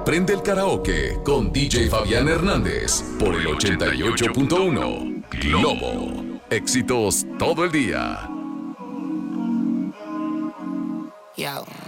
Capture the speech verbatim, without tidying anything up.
Prende el karaoke con D J Fabián Hernández por el ochenta y ocho punto uno Globo. Éxitos todo el día. Yo.